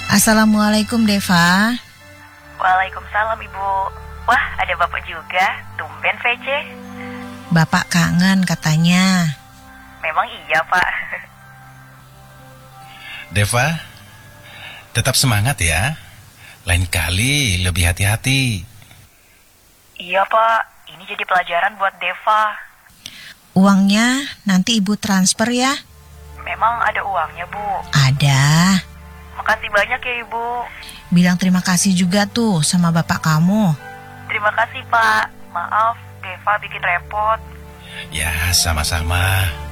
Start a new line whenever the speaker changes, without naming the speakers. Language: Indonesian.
Assalamualaikum Deva.
Waalaikumsalam Ibu. Wah, ada Bapak juga. Tumben VC.
Bapak kangen katanya.
Memang iya Pak.
Deva, tetap semangat ya. Lain kali lebih hati-hati.
Iya Pak, ini jadi pelajaran buat Deva.
Uangnya nanti Ibu transfer ya?
Memang ada uangnya Bu?
Ada.
Makasih banyak ya Ibu.
Bilang terima kasih juga tuh sama bapak kamu.
Terima kasih Pak. Maaf, Deva bikin repot.
Ya, sama-sama.